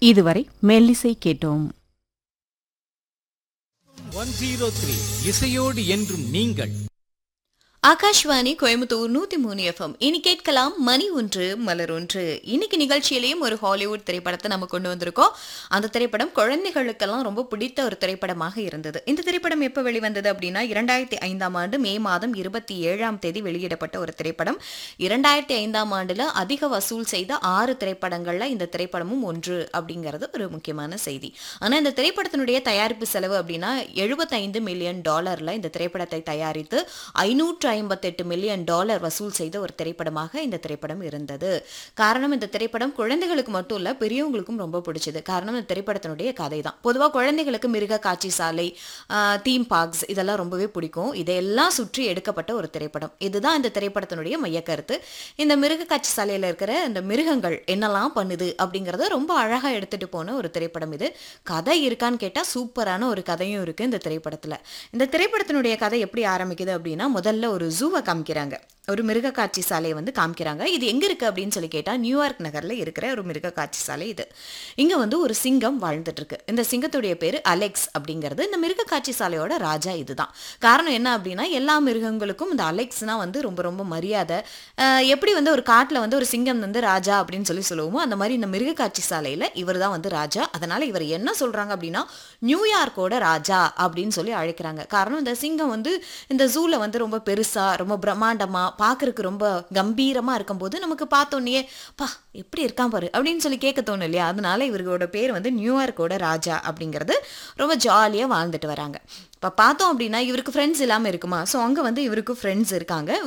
இதுவரை மெல்லிசை கேட்டோம். 103 இசையோடு என்றும் நீங்கள். ஆகாஷ்வாணி கோயம்புத்தூர் 103 எஃப்எம். இனி கேட்கலாம் மணி ஒன்று மலர் ஒன்று. இன்னைக்கு நிகழ்ச்சியிலையும் ஒரு ஹாலிவுட் திரைப்படத்தை நம்ம கொண்டு வந்திருக்கோம். அந்த திரைப்படம் குழந்தைகளுக்கெல்லாம் ரொம்ப பிடித்த ஒரு திரைப்படமாக இருந்தது. இந்த திரைப்படம் எப்போ வெளிவந்தது அப்படின்னா 2005ஆம் ஆண்டு மே மாதம் 27ஆம் தேதி வெளியிடப்பட்ட ஒரு திரைப்படம். 2005ஆம் ஆண்டுல அதிக வசூல் செய்த 6 திரைப்படங்கள்ல இந்த திரைப்படமும் ஒன்று அப்படிங்கிறது ஒரு முக்கியமான செய்தி. ஆனா இந்த திரைப்படத்தினுடைய தயாரிப்பு செலவு அப்படின்னா $75 மில்லியன் இந்த திரைப்படத்தை தயாரித்து 558 மில்லியன் வசூல் செய்த ஒரு திரைப்படமாக இந்த திரைப்படம் இருந்தது. காரணம், இந்த திரைப்படம் குழந்தைகளுக்கு மட்டும் இல்ல, பெரியவங்களுக்கும் ரொம்ப பிடிச்சது. காரணம், இந்த திரைப்படத்தினுடைய கதை தான். பொதுவாக குழந்தைகளுக்கு மிருக காட்சி சாலை, தீம் பார்க்ஸ் இதெல்லாம் ரொம்பவே பிடிக்கும். இதையெல்லாம் சுற்றி எடுக்கப்பட்ட ஒரு திரைப்படம். இதுதான் இந்த திரைப்படத்தினுடைய மையக்கருத்து. இந்த மிருக காட்சி சாலையில் இருக்கிற இந்த மிருகங்கள் என்னெல்லாம் பண்ணுது அப்படிங்கிறத ரொம்ப அழகா எடுத்துட்டு போன ஒரு திரைப்படம் இது. கதை இருக்கான்னு கேட்டா சூப்பரான ஒரு கதையும் இருக்கு இந்த திரைப்படத்துல. இந்த திரைப்படத்தினுடைய கதை எப்படி ஆரம்பிக்குது அப்படின்னா, முதல்ல ஒரு ஜூவை காமிக்கிறாங்க. ஒரு மிருக காட்சி சாலையை வந்து காமிக்கிறாங்க. இது எங்க இருக்கு அப்படின்னு சொல்லி கேட்டா நியூயார்க் நகர்ல இருக்கிற ஒரு மிருக காட்சி சாலை இது. இங்க வந்து ஒரு சிங்கம் வாழ்ந்துட்டு இருக்கு. இந்த சிங்கத்துடைய பேரு அலெக்ஸ் அப்படிங்கிறது. இந்த மிருக காட்சி சாலையோட ராஜா இதுதான். காரணம் என்ன அப்படின்னா, எல்லா மிருகங்களுக்கும் இந்த அலெக்ஸ்னா வந்து ரொம்ப ரொம்ப மரியாதை. எப்படி வந்து ஒரு காட்டுல வந்து ஒரு சிங்கம் வந்து ராஜா அப்படின்னு சொல்லி சொல்லுவோமோ, அந்த மாதிரி இந்த மிருக காட்சி சாலையில இவர் தான் வந்து ராஜா. அதனால இவர் என்ன சொல்றாங்க அப்படின்னா, நியூயார்க்கோட ராஜா அப்படின்னு சொல்லி அழைக்கிறாங்க. காரணம், இந்த சிங்கம் வந்து இந்த ஜூல வந்து ரொம்ப பெருசா, ரொம்ப பிரம்மாண்டமா, பார்க்கறதுக்கு ரொம்ப கம்பீரமா இருக்கும்போது நமக்கு பார்த்தோன்னே பா எப்படி இருக்கான் பாரு அப்படின்னு சொல்லி கேட்க தோணும் இல்லையா? அதனால இவரோட பேர் வந்து நியூயார்க்கோட ராஜா அப்படிங்கிறது. ரொம்ப ஜாலியாக வாழ்ந்துட்டு வராங்க. இப்போ பார்த்தோம் அப்படின்னா இவருக்கு ஃப்ரெண்ட்ஸ் இல்லாமல் இருக்குமா? ஸோ அங்கே வந்து இவருக்கு ஃப்ரெண்ட்ஸ் இருக்காங்க.